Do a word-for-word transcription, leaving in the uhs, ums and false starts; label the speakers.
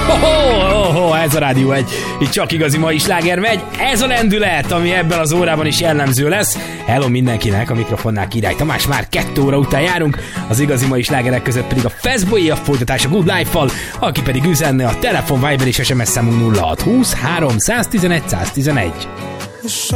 Speaker 1: Oh, oh, oh, ez a Rádió egy, itt csak igazi mai sláger megy. Ez a lendület, ami ebben az órában is jellemző lesz. Hello mindenkinek, a mikrofonnál Király Tamás, már kettő óra után járunk. Az igazi mai slágerek között pedig a Fastboy, a folytatás a Good Life-val, aki pedig üzenne a telefon, Viber és es em es számunk nulla hat húsz három száztizenegy száztizenegy.